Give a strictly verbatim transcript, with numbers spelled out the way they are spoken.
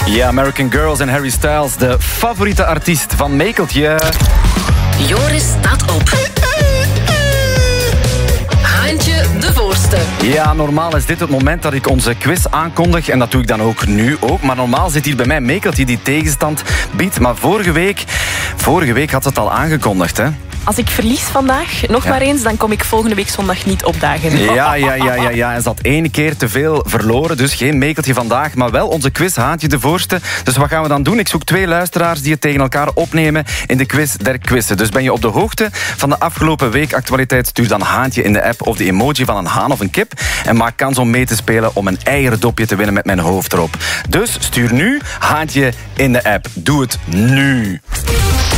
Ja, American Girls en Harry Styles, de favoriete artiest van Mekeltje. Joris staat op. Haantje de voorste. Ja, normaal is dit het moment dat ik onze quiz aankondig. En dat doe ik dan ook nu ook. Maar normaal zit hier bij mij Mekeltje die tegenstand biedt. Maar vorige week, vorige week had het al aangekondigd, hè? Als ik verlies vandaag, nog Ja. maar eens, dan kom ik volgende week zondag niet opdagen. Ja, ja, ja, ja, ja. En ze had één keer te veel verloren. Dus geen Mekeltje vandaag, maar wel onze quiz Haantje de voorste. Dus wat gaan we dan doen? Ik zoek twee luisteraars die het tegen elkaar opnemen in de quiz der quizzen. Dus ben je op de hoogte van de afgelopen week actualiteit? Stuur dan Haantje in de app of de emoji van een haan of een kip. En maak kans om mee te spelen om een eierdopje te winnen met mijn hoofd erop. Dus stuur nu Haantje in de app. Doe het nu.